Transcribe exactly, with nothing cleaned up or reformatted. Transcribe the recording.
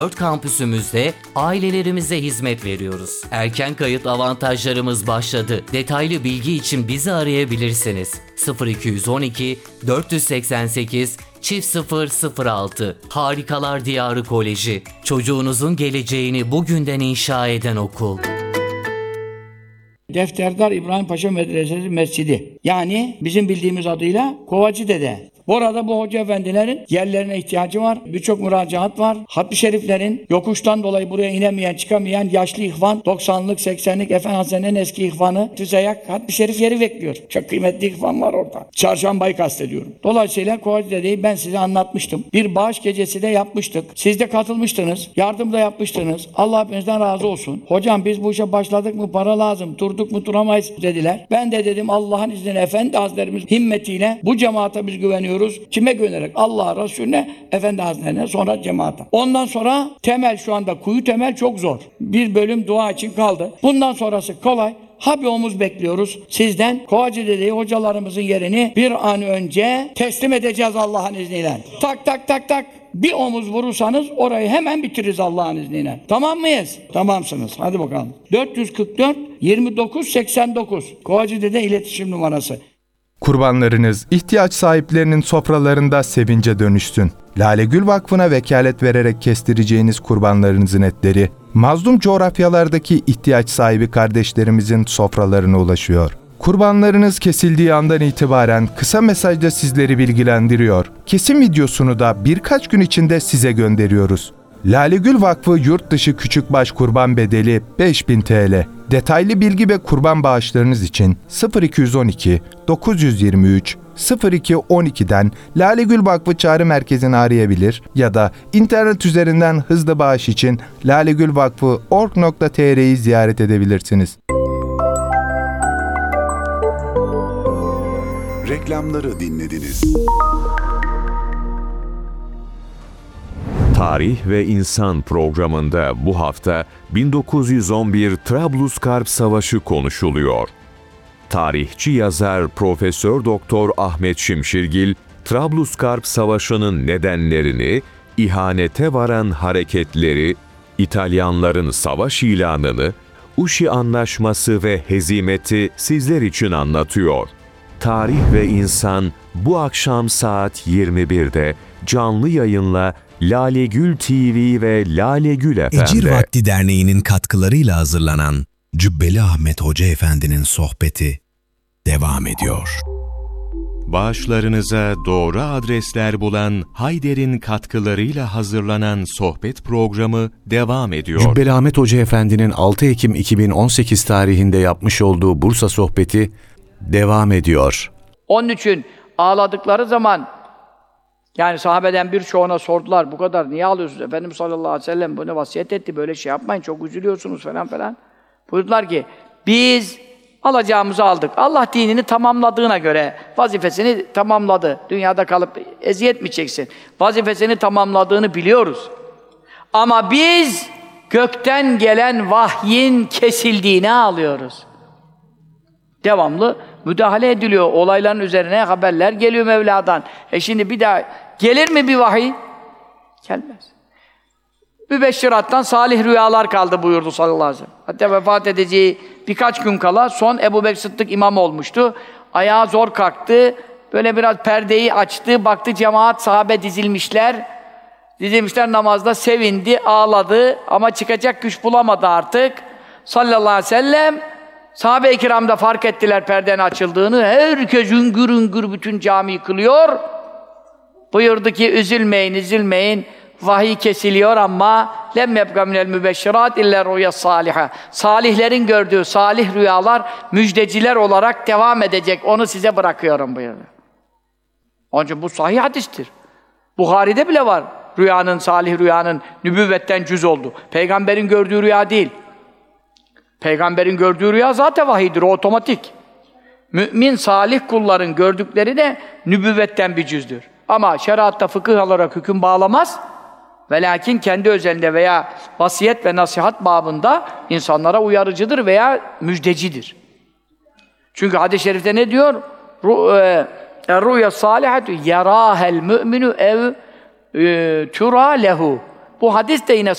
dört kampüsümüzde ailelerimize hizmet veriyoruz. Erken kayıt avantajlarımız başladı. Detaylı bilgi için bizi arayabilirsiniz. sıfır iki on iki dört seksen sekiz çift sıfır sıfır altı Harikalar Diyarı Koleji. Çocuğunuzun geleceğini bugünden inşa eden okul. Defterdar İbrahim Paşa Medresesi Mescidi. Yani bizim bildiğimiz adıyla Kovacı Dede. Bu arada bu hoca efendilerin yerlerine ihtiyacı var. Birçok müracaat var. Hatmi şeriflerin yokuştan dolayı buraya inemeyen, çıkamayan yaşlı ihvan, doksanlık, seksenlik Efendi Hazretleri'nin eski ihvanı Tüzeyak Hatmi şerif yeri bekliyor. Çok kıymetli ihvan var orada. Çarşambayı kastediyorum. Dolayısıyla Kovacı Dede'yi ben size anlatmıştım. Bir bağış gecesi de yapmıştık. Siz de katılmıştınız. Yardım da yapmıştınız. Allah hepinizden razı olsun. Hocam biz bu işe başladık mı para lazım. Durduk mu duramayız dediler. Ben de dedim Allah'ın izniyle Efendi Hazretlerimiz himmetiyle bu cemaate biz güveniyoruz. Kime güvenerek? Allah'a, Resulüne, Efendi Hazretlerine, sonra cemaate. Ondan sonra temel şu anda kuyu temel çok zor. Bir bölüm dua için kaldı. Bundan sonrası kolay. Ha bir omuz bekliyoruz sizden. Kovacı Dede'yi hocalarımızın yerini bir an önce teslim edeceğiz Allah'ın izniyle. Tak tak tak tak. Bir omuz vurursanız orayı hemen bitiririz Allah'ın izniyle. Tamam mıyız? Tamamsınız. Hadi bakalım. dört yüz kırk dört yirmi dokuz seksen dokuz Kovacı Dede iletişim numarası. Kurbanlarınız ihtiyaç sahiplerinin sofralarında sevince dönüşsün. Lale Gül Vakfı'na vekalet vererek kestireceğiniz kurbanlarınızın etleri, mazlum coğrafyalardaki ihtiyaç sahibi kardeşlerimizin sofralarına ulaşıyor. Kurbanlarınız kesildiği andan itibaren kısa mesajda sizleri bilgilendiriyor. Kesim videosunu da birkaç gün içinde size gönderiyoruz. Lale Gül Vakfı yurt dışı küçükbaş kurban bedeli beş bin TL. Detaylı bilgi ve kurban bağışlarınız için sıfır iki on iki dokuz yüz yirmi üç sıfır iki on iki'den Lale Gül Vakfı Çağrı Merkezi'ni arayabilir ya da internet üzerinden hızlı bağış için lalegülvakfı nokta org nokta tr'yi ziyaret edebilirsiniz. Reklamları dinlediniz. Tarih ve İnsan programında bu hafta bin dokuz yüz on bir Trablusgarp Savaşı konuşuluyor. Tarihçi yazar Profesör Doktor Ahmet Şimşirgil, Trablusgarp Savaşı'nın nedenlerini, ihanete varan hareketleri, İtalyanların savaş ilanını, Uşi Anlaşması ve hezimeti sizler için anlatıyor. Tarih ve İnsan bu akşam saat yirmi birde canlı yayınla Lale Gül T V ve Lale Gül F M'de. Ecir Vakti Derneği'nin katkılarıyla hazırlanan Cübbeli Ahmet Hoca Efendi'nin sohbeti devam ediyor. Bağışlarınıza doğru adresler bulan Hayder'in katkılarıyla hazırlanan sohbet programı devam ediyor. Cübbeli Ahmet Hoca Efendi'nin altı Ekim iki bin on sekiz tarihinde yapmış olduğu Bursa sohbeti devam ediyor. Onun için ağladıkları zaman yani sahabeden birçoğuna sordular, bu kadar niye ağlıyorsunuz? Efendimiz sallallahu aleyhi ve sellem bunu vasiyet etti, böyle şey yapmayın, çok üzülüyorsunuz falan falan. Buyurdular ki, biz alacağımızı aldık. Allah dinini tamamladığına göre vazifesini tamamladı. Dünyada kalıp eziyet mi çeksin? Vazifesini tamamladığını biliyoruz. Ama biz gökten gelen vahyin kesildiğini ağlıyoruz. Devamlı müdahale ediliyor. Olayların üzerine haberler geliyor Mevla'dan. E şimdi bir daha gelir mi bir vahiy? Gelmez. Mübeşşirattan salih rüyalar kaldı buyurdu sallallahu aleyhi ve sellem. Hatta vefat edeceği birkaç gün kala son Ebu Bekir Sıddık imam olmuştu. Ayağı zor kalktı. Böyle biraz perdeyi açtı. Baktı cemaat, sahabe dizilmişler. Dizilmişler namazda, sevindi, ağladı. Ama çıkacak güç bulamadı artık. Sallallahu aleyhi ve sellem sahabe-i kiram da fark ettiler perdenin açıldığını. Herkes hüngür hüngür bütün camiyi kılıyor. Buyurdu ki üzülmeyin, üzülmeyin. Vahiy kesiliyor ama lem yebqa minel mübeşşirat illa ruya saliha. Salihlerin gördüğü salih rüyalar müjdeciler olarak devam edecek. Onu size bırakıyorum buyurdu. Onun için bu sahih hadistir. Buhari'de bile var. Rüyanın, salih rüyanın nübüvvetten cüz oldu. Peygamberin gördüğü rüya değil. Peygamberin gördüğü rüya zaten vahiydir, o otomatik. Mümin, salih kulların gördükleri de nübüvvetten bir cüzdür. Ama şeriatta fıkıh olarak hüküm bağlamaz. Ve lakin kendi özelinde veya vasiyet ve nasihat babında insanlara uyarıcıdır veya müjdecidir. Çünkü hadis-i şerifte ne diyor? Rüya salihatu yarahel mü'minu ev tura lehu. Bu hadis de yine